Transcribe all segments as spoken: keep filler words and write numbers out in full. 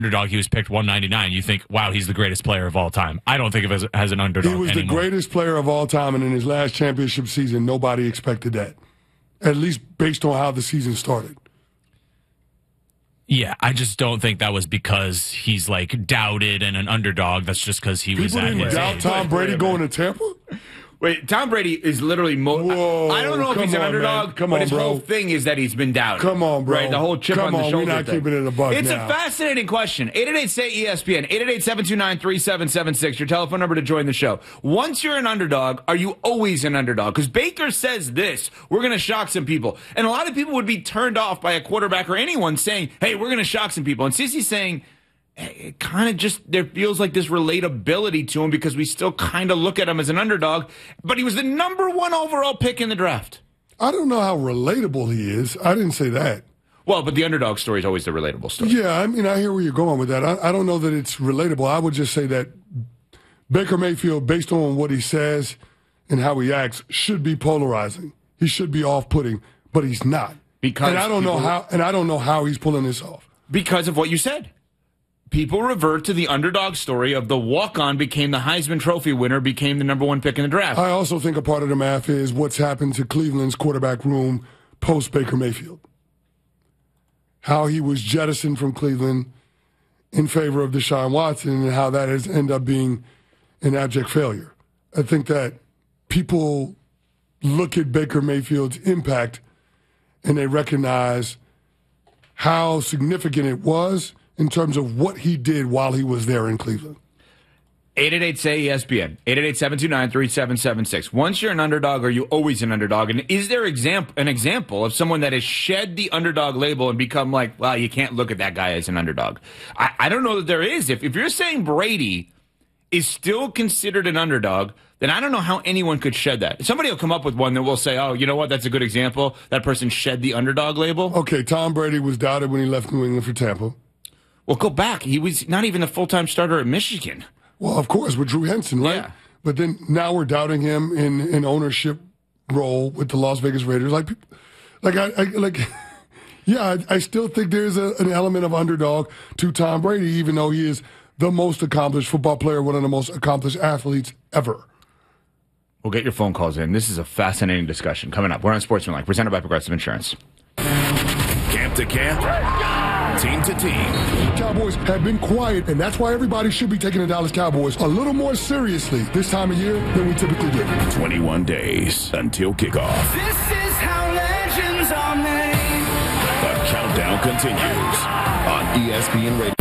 underdog, he was picked one ninety-nine. You think, wow, he's the greatest player of all time. I don't think of him as, as an underdog He was anymore. the greatest player of all time, and in his last championship season, nobody expected that, at least based on how the season started. Yeah, I just don't think that was because he's, like, doubted and an underdog. That's just because he People was at didn't his doubt age. Tom Brady going to Tampa? Wait, Tom Brady is literally mo- Whoa, I don't know if come he's an on, underdog, man. Come but on, his bro. whole thing is that he's been doubted. Come on, bro. Right, the whole chip Come on the on, shoulder we're not thing. keeping it a buck It's now. a fascinating question. eight eight eight, say E S P N, eight eight eight, seven two nine, three seven seven six, your telephone number to join the show. Once you're an underdog, are you always an underdog? Because Baker says this, we're going to shock some people. And a lot of people would be turned off by a quarterback or anyone saying, hey, we're going to shock some people. And Sissy's saying, it kind of just, there feels like this relatability to him because we still kind of look at him as an underdog, but he was the number one overall pick in the draft. I don't know how relatable he is. I didn't say that. Well, but the underdog story is always the relatable story. Yeah, I mean, I hear where you're going with that. I, I don't know that it's relatable. I would just say that Baker Mayfield, based on what he says and how he acts, should be polarizing. He should be off-putting, but he's not. Because and I don't people, know how. And I don't know how he's pulling this off. Because of what you said. People revert to the underdog story of the walk-on became the Heisman Trophy winner, became the number one pick in the draft. I also think a part of the math is what's happened to Cleveland's quarterback room post Baker Mayfield. How he was jettisoned from Cleveland in favor of Deshaun Watson and how that has ended up being an abject failure. I think that people look at Baker Mayfield's impact and they recognize how significant it was in terms of what he did while he was there in Cleveland. eight eight eight, say E S P N, eight eight eight, seven two nine, three seven seven six. Once you're an underdog, are you always an underdog? And is there example, an example of someone that has shed the underdog label and become like, well, you can't look at that guy as an underdog? I, I don't know that there is. If, if you're saying Brady is still considered an underdog, then I don't know how anyone could shed that. Somebody will come up with one that will say, oh, you know what, that's a good example. That person shed the underdog label. Okay, Tom Brady was doubted when he left New England for Tampa. Well, go back. He was not even a full-time starter at Michigan. Well, of course, with Drew Henson, right? Yeah. But then now we're doubting him in an ownership role with the Las Vegas Raiders. Like, like I, I like, yeah, I, I still think there's a, an element of underdog to Tom Brady, even though he is the most accomplished football player, one of the most accomplished athletes ever. We'll get your phone calls in. This is a fascinating discussion coming up. We're on Sportsmanlike, presented by Progressive Insurance. Camp to camp, team to team. Cowboys have been quiet, and that's why everybody should be taking the Dallas Cowboys a little more seriously this time of year than we typically do. twenty-one days until kickoff. This is how legends are made. The countdown continues on E S P N Radio.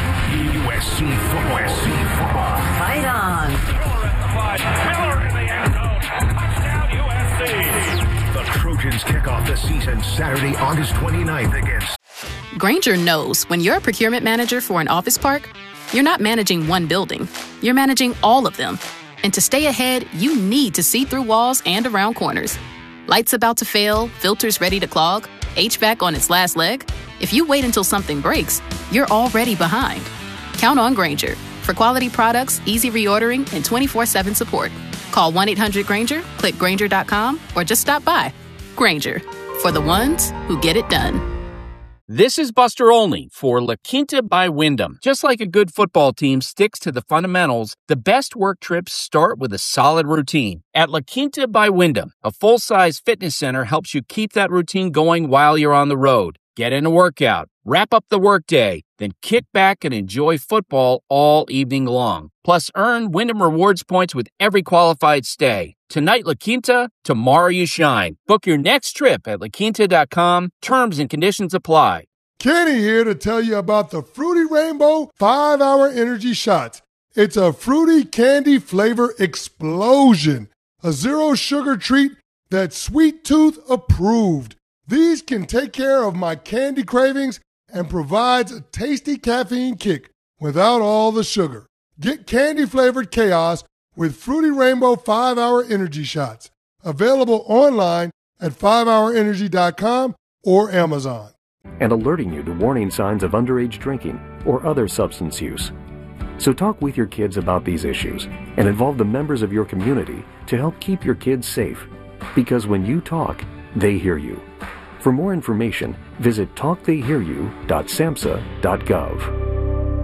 U S C football. U S C football. Fight on. Miller at the five. Miller in the end zone. Touchdown U S C. The Trojans kick off the season Saturday, August twenty-ninth against Grainger knows when you're a procurement manager for an office park, you're not managing one building. You're managing all of them. And to stay ahead, you need to see through walls and around corners. Lights about to fail, filters ready to clog, H V A C on its last leg. If you wait until something breaks, you're already behind. Count on Grainger for quality products, easy reordering, and twenty-four seven support. Call one eight hundred Grainger, click Grainger dot com, or just stop by. Grainger, for the ones who get it done. This is Buster Olney for La Quinta by Wyndham. Just like a good football team sticks to the fundamentals, the best work trips start with a solid routine. At La Quinta by Wyndham, a full-size fitness center helps you keep that routine going while you're on the road. Get in a workout, wrap up the workday, then kick back and enjoy football all evening long. Plus, earn Wyndham Rewards points with every qualified stay. Tonight, La Quinta, tomorrow you shine. Book your next trip at la quinta dot com. Terms and conditions apply. Kenny here to tell you about the Fruity Rainbow five hour Energy Shots. It's a fruity candy flavor explosion. A zero-sugar treat that's Sweet Tooth approved. These can take care of my candy cravings and provides a tasty caffeine kick without all the sugar. Get candy-flavored chaos with Fruity Rainbow five hour Energy Shots. Available online at five hour energy dot com or Amazon. And alerting you to warning signs of underage drinking or other substance use. So talk with your kids about these issues and involve the members of your community to help keep your kids safe. Because when you talk, they hear you. For more information, visit talk they hear you dot samhsa dot gov.